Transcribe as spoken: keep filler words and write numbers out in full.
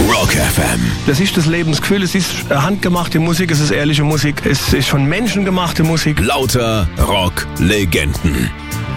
Rock F M. Das ist das Lebensgefühl, es ist handgemachte Musik, es ist ehrliche Musik, es ist von Menschen gemachte Musik. Lauter Rock-Legenden.